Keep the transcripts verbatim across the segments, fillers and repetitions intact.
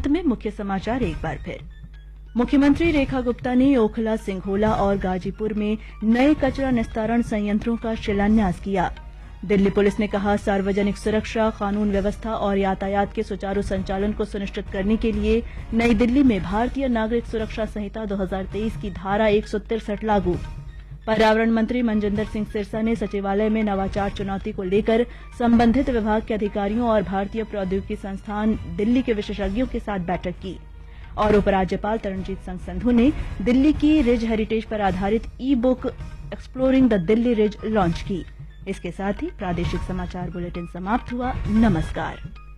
अंत में मुख्य समाचार एक बार फिर। मुख्यमंत्री रेखा गुप्ता ने ओखला, सिंघोला और गाजीपुर में नए कचरा निस्तारण संयंत्रों का शिलान्यास किया। दिल्ली पुलिस ने कहा, सार्वजनिक सुरक्षा, कानून व्यवस्था और यातायात के सुचारू संचालन को सुनिश्चित करने के लिए नई दिल्ली में भारतीय नागरिक सुरक्षा संहिता दो हज़ार तेईस की धारा एक सौ तिरसठ लागू। पर्यावरण मंत्री मनजिंदर सिंह सिरसा ने सचिवालय में नवाचार चुनौती को लेकर संबंधित विभाग के अधिकारियों और भारतीय प्रौद्योगिकी संस्थान दिल्ली के विशेषज्ञों के साथ बैठक की। और उपराज्यपाल तरणजीत सिंह संधू ने दिल्ली की रिज हेरिटेज पर आधारित ई book exploring the Delhi ridge launch की। इसके साथ ही प्रादेशिक समाचार बुलेटिन समाप्त हुआ। नमस्कार।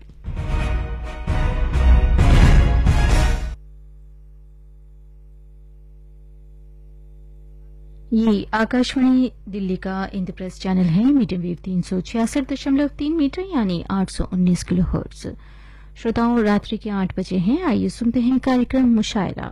ये आकाशवाणी दिल्ली का इंद्रप्रस्थ चैनल है। मीडियम वेव तीन सौ छियासठ दशमलव तीन मीटर यानी आठ सौ उन्नीस किलो हर्ट्ज। श्रोताओं, रात्रि के आठ बजे हैं। आइए सुनते हैं कार्यक्रम मुशायरा।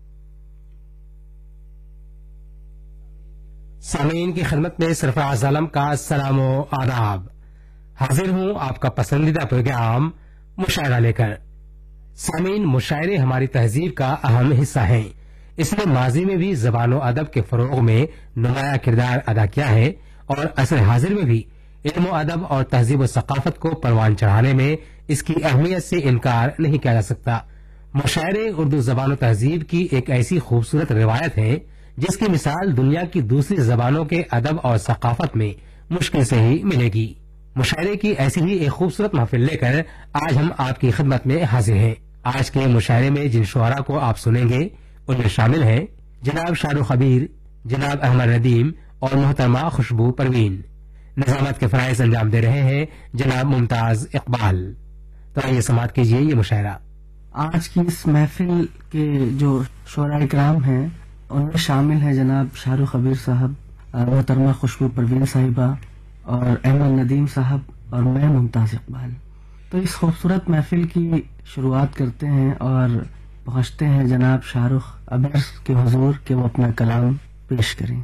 सामीन की खिदमत में सरफराज आलम का सलामो आदाब। हाजिर हूं आपका पसंदीदा प्रोग्राम मुशायरा लेकर। सामीन, मुशायरे हमारी तहजीब का अहम हिस्सा हैं। इसने माजी में भी ज़बान व अदब के फरोग में नुमाया किरदार अदा किया है और असर हाजिर में भी इल्म व अदब और तहजीब व सकाफत को परवान चढ़ाने में इसकी अहमियत से इनकार नहीं किया जा सकता। मुशायरे उर्दू ज़बान व तहजीब की एक ऐसी खूबसूरत रिवायत है जिसकी मिसाल दुनिया की दूसरी जबानों के अदब और सकाफत में मुश्किल से ही मिलेगी। मुशायरे की ऐसी ही एक खूबसूरत महफिल लेकर आज हम आपकी खिदमत में हाजिर हैं। आज के मुशायरे में जिन शुअरा को आप सुनेंगे उनमें शामिल हैं जनाब शाहरुख खबीर, जनाब अहमद नदीम और मोहतरमा खुशबू परवीन। निजामत के फराइज अंजाम दे रहे हैं जनाब मुमताज इकबाल। तो आइए समाअत कीजिए ये मुशायरा। आज की इस महफिल के जो शुअरा इकराम हैं उनमें शामिल हैं जनाब शाहरुख खबीर साहब, मोहतरमा खुशबू परवीन साहिबा और अहमद नदीम साहब और मैं मुमताज इकबाल। तो इस खूबसूरत महफिल की शुरुआत करते हैं और पहुंचते हैं जनाब शाहरुख खबीर के हुजूर के वो अपना कलाम पेश करें।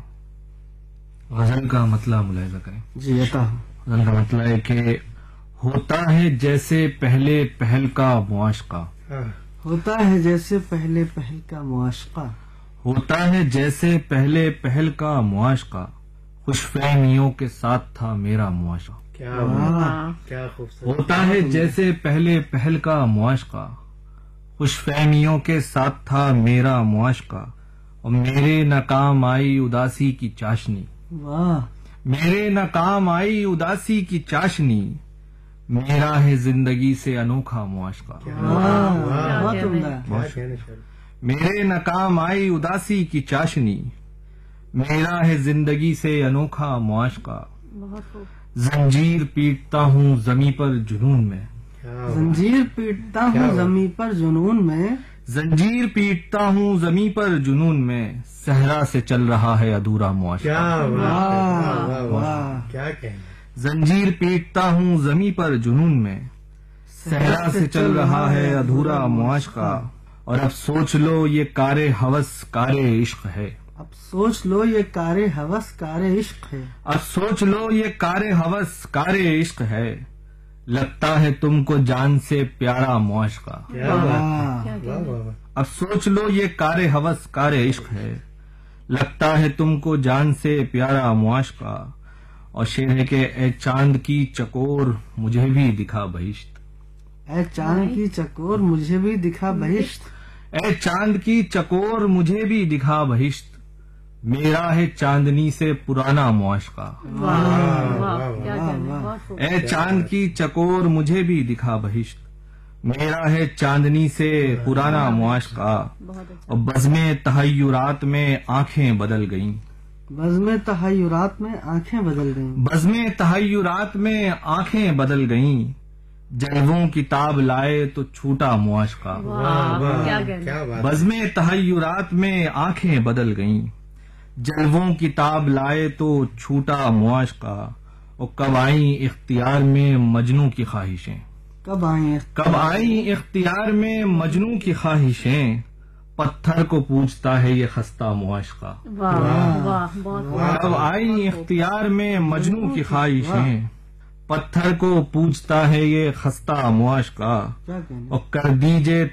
गजल का मतला मुलाहिजा करें। जी अता गजल का मतला है कि होता है जैसे पहले पहल का मुआशका, होता है जैसे पहले पहल का मुआशका, होता है जैसे पहले पहल का मुआशका, खुशफहमियों के साथ था मेरा मुआशका। क्या क्या खूबसूरत। होता है जैसे पहले पहल का मुआशका, खुशफहमियों के साथ था मेरा मुआशका, और मेरे नाकाम आई उदासी की चाशनी, वाह, मेरे नाकाम आई उदासी की चाशनी, मेरा है जिंदगी से अनोखा मुआशका। बहुत उम्दा। मेरे नाकाम आई उदासी की चाशनी, मेरा है जिंदगी से अनोखा मुआशका, जंजीर पीटता हूँ जमी पर जुनून में, जंजीर पीटता हूँ जमी पर जुनून में, जंजीर पीटता हूँ जमी पर जुनून में, सहरा से चल रहा है अधूरा मुआशका। क्या कहना। जंजीर पीटता हूँ जमी पर जुनून में, सहरा से चल रहा है अधूरा मुआशका, और अब सोच लो ये कारे हवस कारे इश्क है, अब सोच लो ये कारे हवस कारे इश्क है, अब सोच लो ये कारे हवस कारे इश्क है, लगता है तुमको जान से प्यारा मुआशका। अब सोच लो ये कारे हवस कारे इश्क है, लगता है तुमको जान से प्यारा मुआशका, और शेर है के ए चांद की चकोर मुझे भी दिखा बहिश्त, ए चांद की चकोर मुझे भी दिखा बहिश्त, ए चांद की चकोर मुझे भी दिखा बहिश्त, मेरा है चांदनी से पुराना मुआशका। ए चांद की चकोर मुझे भी दिखा बहिश्त, मेरा है चांदनी से पुराना मुआशका, और बज़्मे तहय्युरात में आंखें बदल गईं, बज़्मे तहय्युरात में आंखें बदल गईं, बज़्मे तहय्युरात में आंखें बदल गईं, जलवों किताब लाए तो छूटा मुआशका। बज़्मे तहय्युरात में आंखें बदल गईं, जलवों किताब लाए तो छूटा मुआशका, और कब आई इख्तियार में मजनू की ख्वाहिशें, कब आई कब आई इख्तियार में मजनू की ख्वाहिशें, पत्थर को पूछता है ये खस्ता मुआशका। कब आई इख्तियार में मजनू की ख्वाहिशें, पत्थर को पूछता है ये खस्ता मुआशका, और कर दीजिए